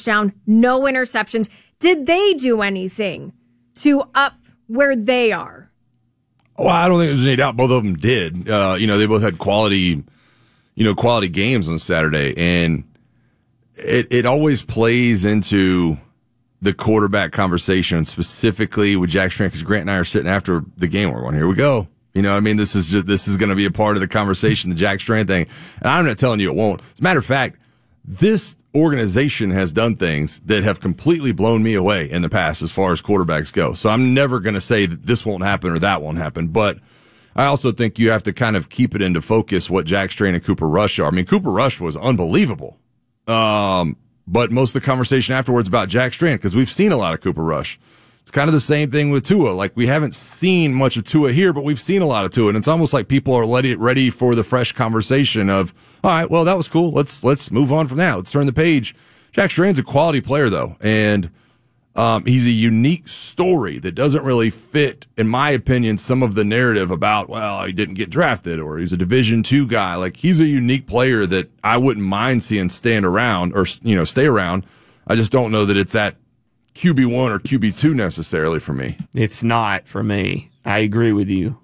touchdown, no interceptions. Did they do anything to up where they are? Well, I don't think there's any doubt both of them did. They both had quality games on Saturday, and it always plays into the quarterback conversation, specifically with Jack Strand, because Grant and I are sitting after the game. We're going, here we go. This is going to be a part of the conversation, the Jack Strand thing. And I'm not telling you it won't. As a matter of fact, this organization has done things that have completely blown me away in the past as far as quarterbacks go. So I'm never going to say that this won't happen or that won't happen. But I also think you have to kind of keep it into focus what Jack Strand and Cooper Rush are. I mean, Cooper Rush was unbelievable. But most of the conversation afterwards about Jack Strand, because we've seen a lot of Cooper Rush. It's kind of the same thing with Tua. Like, we haven't seen much of Tua here, but we've seen a lot of Tua. And it's almost like people are ready for the fresh conversation of, all right, well, that was cool. Let's move on from that. Let's turn the page. Jack Strand's a quality player, though. And he's a unique story that doesn't really fit, in my opinion, some of the narrative about, well, he didn't get drafted or he's a Division II guy. Like, he's a unique player that I wouldn't mind seeing stay around. I just don't know that it's at QB1 or QB2 necessarily for me. It's not for me. I agree with you.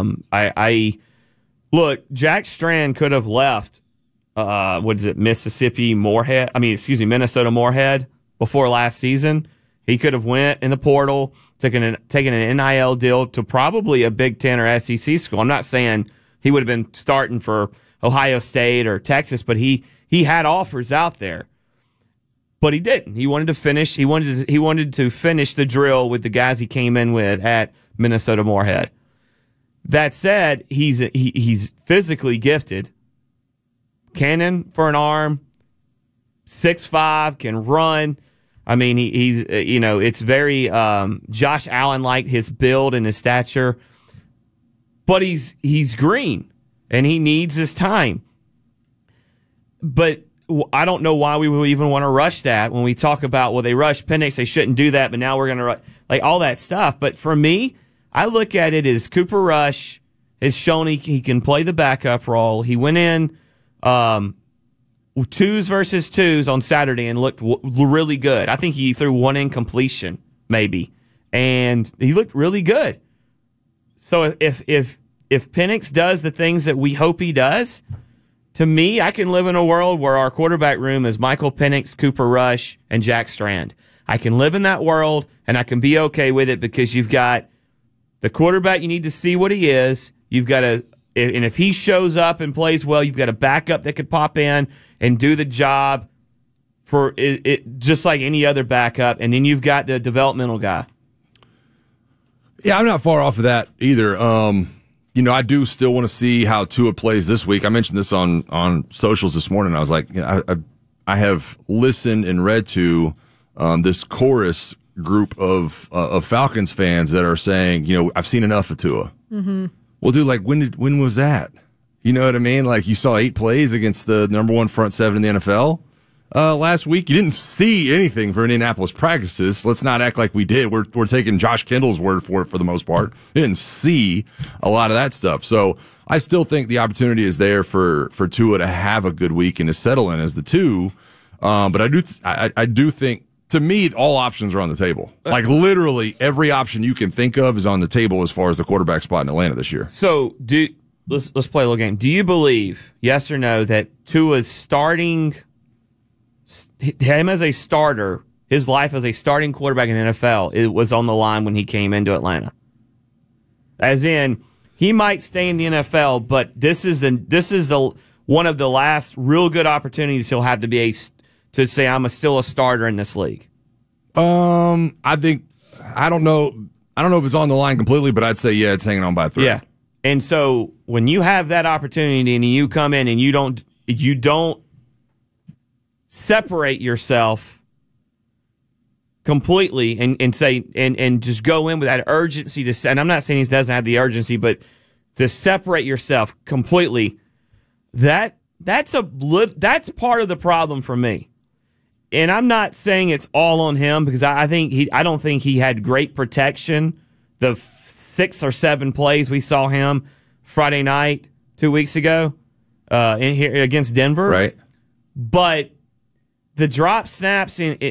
Look, Jack Strand could have left, Minnesota Moorhead before last season. He could have went in the portal, taken an NIL deal to probably a Big Ten or SEC school. I'm not saying he would have been starting for Ohio State or Texas, but he had offers out there. But he didn't. He wanted to finish. He wanted to finish the drill with the guys he came in with at Minnesota Moorhead. That said, he's physically gifted. Cannon for an arm, 6'5", can run. I mean, he's it's very Josh Allen-like, his build and his stature. But he's green, and he needs his time. But I don't know why we would even want to rush that when we talk about, well, they rushed Penix, they shouldn't do that, but now we're going to rush, like all that stuff. But for me, I look at it as Cooper Rush has shown he can play the backup role. He went in 2s versus 2s on Saturday and looked really good. I think he threw one incompletion, maybe, and he looked really good. So if Penix does the things that we hope he does, to me, I can live in a world where our quarterback room is Michael Penix, Cooper Rush, and Jack Strand. I can live in that world, and I can be okay with it because you've got the quarterback, you need to see what he is. You've got and if he shows up and plays well, you've got a backup that could pop in and do the job for it just like any other backup, and then you've got the developmental guy. Yeah, I'm not far off of that either. I do still want to see how Tua plays this week. I mentioned this on socials this morning. I was like, I have listened and read to this chorus group of Falcons fans that are saying, I've seen enough of Tua. Mm-hmm. Well, dude, like when was that? You know what I mean? Like, you saw 8 plays against the number 1 front 7 in the NFL last week. You didn't see anything for Indianapolis practices. Let's not act like we did. We're taking Josh Kendall's word for it for the most part. We didn't see a lot of that stuff. So I still think the opportunity is there for Tua to have a good week and to settle in as the 2. But I do think, to me, all options are on the table. Like, literally every option you can think of is on the table as far as the quarterback spot in Atlanta this year. So let's play a little game. Do you believe, yes or no, that Tua's starting him as a starter, his life as a starting quarterback in the NFL, it was on the line when he came into Atlanta? As in, he might stay in the NFL, but this is the one of the last real good opportunities he'll have to say I'm still a starter in this league. I don't know if it's on the line completely, but I'd say it's hanging on by a thread. Yeah. And so when you have that opportunity and you come in and you don't separate yourself completely and say and just go in with that urgency to, and I'm not saying he doesn't have the urgency, but to separate yourself completely, that's part of the problem for me. And I'm not saying it's all on him because I don't think he had great protection. The 6 or 7 plays we saw him Friday night 2 weeks ago in here against Denver, right? But the drop snaps